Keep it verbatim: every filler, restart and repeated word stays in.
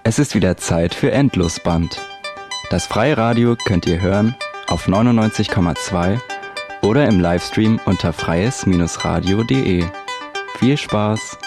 Es ist wieder Zeit für Endlosband. Das Freiradio könnt ihr hören auf neunundneunzig Komma zwei oder im Livestream unter freies Bindestrich radio punkt de. Viel Spaß!